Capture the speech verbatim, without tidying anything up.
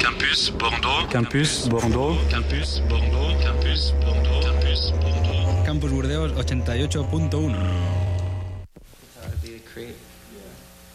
Campus Bordeaux. Campus Bordeaux. Campus Bordeaux. Campus Bordeaux. Campus Bordeaux. Campus Burdeos ochenta y ocho punto uno. Create